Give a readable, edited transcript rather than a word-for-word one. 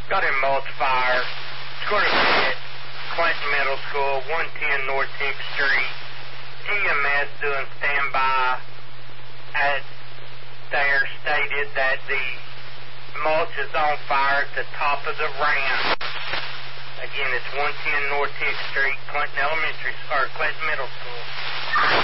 got a mulch fire. It's going to be at Clinton Middle School, 110 North 6th Street. EMS doing standby at there stated that the mulch is on fire at the top of the ramp. Again, it's 110 North 6th Street, Clinton Middle School.